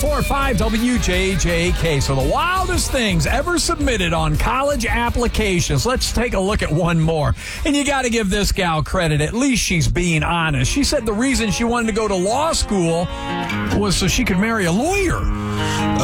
104.5 WJJK. So the wildest things ever submitted on college applications. Let's take a look at one more. And you got to give this gal credit. At least she's being honest. She said the reason she wanted to go to law school was so she could marry a lawyer.